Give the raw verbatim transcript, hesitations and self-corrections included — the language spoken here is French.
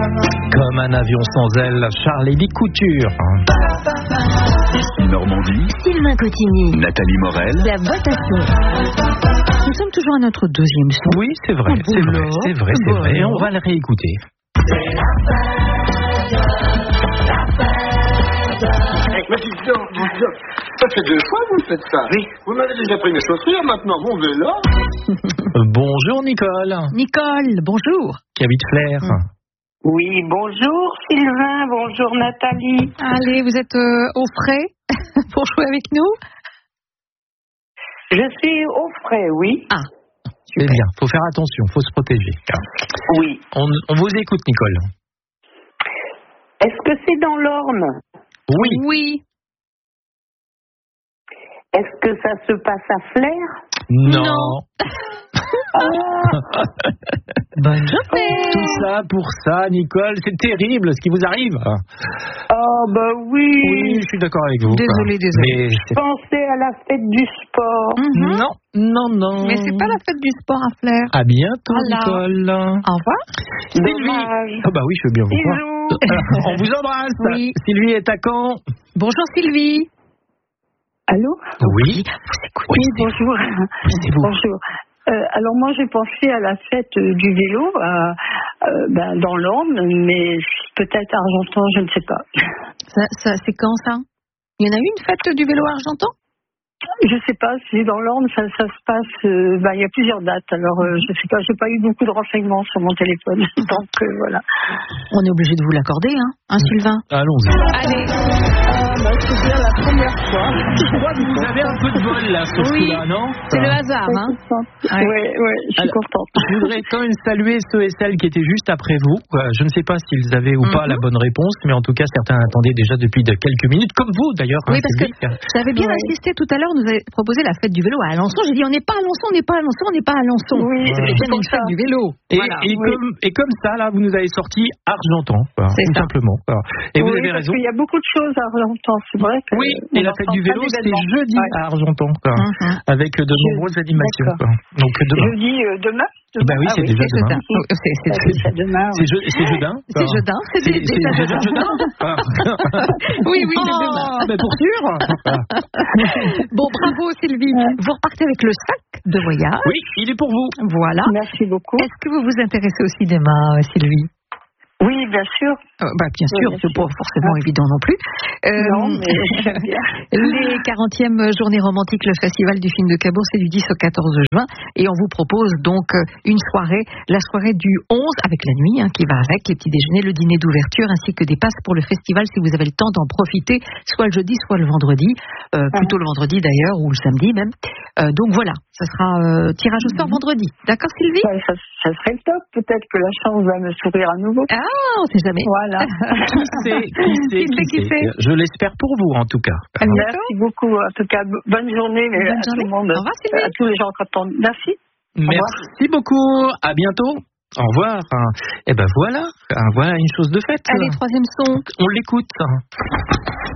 Comme un avion sans aile, Charles Élie Couture. Ici Normandie, Sylvain Cotigny, Nathalie Morel, la boîte à son. Nous sommes toujours à notre deuxième son. Oui, c'est vrai, c'est vrai, c'est vrai, c'est vrai. On va le réécouter. Mais dis donc, dis donc, ça fait deux fois que vous faites ça. Oui. Vous m'avez déjà pris mes chaussures, maintenant mon vélo. Euh, bonjour Nicole. Nicole, bonjour. Qui habite Flers. Oui, bonjour Sylvain, bonjour Nathalie. Allez, vous êtes euh, au frais pour jouer avec nous? Je suis au frais, oui. Ah, C'est bien, faut faire attention, faut se protéger. Oui. On, on vous écoute Nicole. Est-ce que c'est dans l'Orne? Oui. Oui. Est-ce que ça se passe à Flers? Non. Non. Ah, Bonne journée. Tout ça pour ça, Nicole, c'est terrible ce qui vous arrive. oh, bah oui. Oui, je suis d'accord avec vous. Désolée, quoi. désolée. Mais Je c'est- pensais à la fête du sport. Mhm. Non, non, non. Mais c'est pas la fête du sport à Flers. À bientôt, Voilà. Nicole. Au revoir. Dommage. Ah bah oui, je veux bien vous voir. Bisous. On vous embrasse. Oui. Sylvie est à Caen. Bonjour Sylvie. Allô? Oui. Oui, bonjour. C'est vous. Bonjour. Euh, alors moi j'ai pensé à la fête euh, du vélo euh, euh, ben, dans l'Orne, mais peut-être à Argentan, je ne sais pas. Ça, ça, c'est quand ça? Il y en a eu une fête du vélo à Argentan? Je sais pas, si dans l'Orne ça, ça se passe, euh, ben, il y a plusieurs dates, alors euh, je sais pas, j'ai pas eu beaucoup de renseignements sur mon téléphone, donc euh, voilà. On est obligé de vous l'accorder, hein, hein Sylvain? Allons-y. Allez. Ah, ben, c'est bien la première fois. Je crois que vous avez un peu de bol là sur ce Oui. coup-là, non? C'est le hasard, hein? Oui, oui, je suis Alors, contente. Je voudrais quand même saluer ceux et celles qui étaient juste après vous. Euh, Je ne sais pas s'ils avaient ou pas Mhm. la bonne réponse, mais en tout cas, certains attendaient déjà depuis de quelques minutes, comme vous d'ailleurs. Oui, hein, parce que Sylvie. j'avais bien Ouais. insisté tout à l'heure, on nous avait proposé la fête du vélo à Alençon. J'ai dit on n'est pas à Alençon, on n'est pas à Alençon, on n'est pas à Alençon. Oui, C'est c'est bien pour une fête ça. du vélo. Et, Voilà. et, oui. comme, et comme ça, là, vous nous avez sorti Argentan, quoi, C'est tout ça. simplement. quoi. Et vous Oui, avez parce raison. qu'il y a beaucoup de choses à Argentan, c'est vrai que Oui, on et la entend fête du plein vélo, c'était d'événements. jeudi Ouais. à Argentan, quoi, Mhm. avec de Je- nombreuses animations. d'accord. quoi. Donc demain. Jeudi euh, demain, demain Bah oui, Ah c'est déjà C'est demain. jeudin. Oh, C'est c'est- Ah, c'est ça, demain. C'est je- c'est jeudin. c'est quoi. jeudin. C'est C'est des- des- c'est c'est jeudin, jeudin. jeudin. Ah. Oui, oui, c'est Ah, demain. mais pour sûr. Bon, bravo Sylvie. Vous repartez avec le sac de voyage. Oui, il est pour vous. Voilà. Merci beaucoup. Est-ce que vous vous intéressez au cinéma, euh, Sylvie? Oui, bien sûr. Euh, bah, bien Oui, sûr, bien c'est sûr. pas forcément évident non plus. Euh, Non, mais j'aime bien. Les quarantièmes journées romantiques, le festival du film de Cabourg, c'est du dix au quatorze juin. Et on vous propose donc euh, une soirée, la soirée du onze, avec la nuit hein, qui va avec, les petits déjeuners, le dîner d'ouverture, ainsi que des passes pour le festival si vous avez le temps d'en profiter, soit le jeudi, soit le vendredi, euh, plutôt le vendredi d'ailleurs, ou le samedi même. Euh, donc voilà, ça sera euh, tirage au sort vendredi. D'accord Sylvie? Ouais, ça, ça serait le top. Peut-être que la chance va me sourire à nouveau. Ah, on sait jamais. Voilà. Qui sait, qui sait, Qui sait, qui sait. Je l'espère pour vous, en tout cas. À bientôt. Merci beaucoup. En tout cas, b- bonne journée mais Bonne à journée. tout le monde. Au revoir, Sylvie. À tous les gens qui entendent. Merci. Merci beaucoup. À bientôt. Au revoir. Et ben voilà, voilà une chose de faite. Allez, troisième son. On l'écoute.